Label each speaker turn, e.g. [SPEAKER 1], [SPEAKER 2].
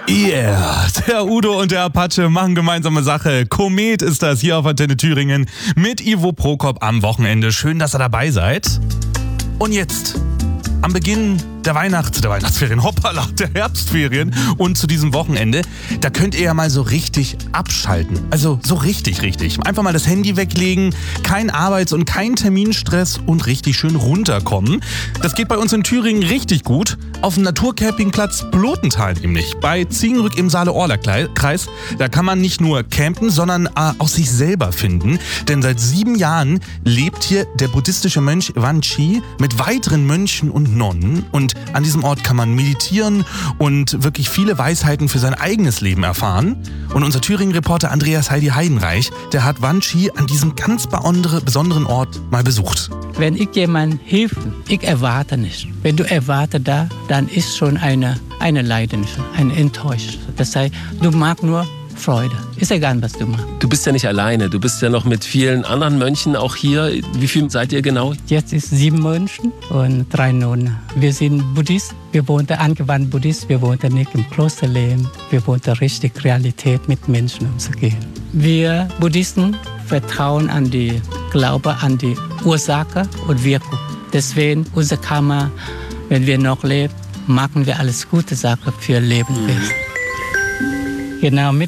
[SPEAKER 1] Yeah, der Udo und der Apache machen gemeinsame Sache. Komet ist das hier auf Antenne Thüringen mit Ivo Prokop am Wochenende. Schön, dass ihr dabei seid. Und jetzt, am Beginn der Weihnachtsferien, hoppala, der Herbstferien und zu diesem Wochenende, da könnt ihr ja mal so richtig abschalten. Also so richtig. Einfach mal das Handy weglegen, kein Arbeits- und kein Terminstress und richtig schön runterkommen. Das geht bei uns in Thüringen richtig gut. Auf dem Naturcampingplatz Blotenthal nämlich, bei Ziegenrück im Saale-Orla-Kreis. Da kann man nicht nur campen, sondern auch sich selber finden. Denn seit 7 Jahren lebt hier der buddhistische Mönch Wan Chi mit weiteren Mönchen und Nonnen. Und an diesem Ort kann man meditieren und wirklich viele Weisheiten für sein eigenes Leben erfahren. Und unser Thüringen-Reporter Andreas Heidi Heidenreich, der hat Wan Chi an diesem ganz besonderen Ort mal besucht.
[SPEAKER 2] Wenn ich jemandem hilfe, ich erwarte nicht. Wenn du erwartest da, dann ist schon eine Leidenschaft, eine Enttäuschung. Das heißt, du magst nur Freude. Ist egal, was du machst.
[SPEAKER 3] Du bist ja nicht alleine. Du bist ja noch mit vielen anderen Mönchen auch hier. Wie viel seid ihr genau?
[SPEAKER 2] Jetzt ist 7 Mönchen und 3 Nonnen. Wir sind Buddhist. Wir wohnen angewandt Buddhist. Wir wohnen nicht im Klosterleben. Wir wohnen richtig Realität mit Menschen umzugehen. Wir Buddhisten vertrauen an die Glaube, an die Ursache und Wirkung. Deswegen unser Karma, wenn wir noch leben, machen wir alles gute Sachen für Lebewesen. Genau, mit